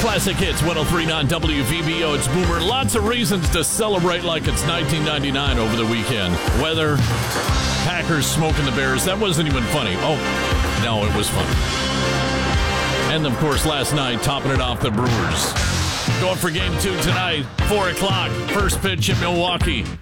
Classic Hits 103.9 WVBO. It's Boomer. Lots of reasons to celebrate like it's 1999 over the weekend. Weather, Packers smoking the Bears. That wasn't even funny. Oh, no, it was funny. And, of course, last night, topping it off, the Brewers. Going for Game 2 tonight, 4 o'clock. First pitch in Milwaukee.